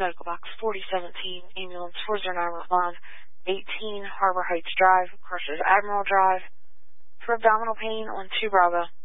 Medical Box 4017, Ambulance 409, respond. 18 Harbor Heights Drive, Crushers Admiral Drive. For abdominal pain on 2 Bravo.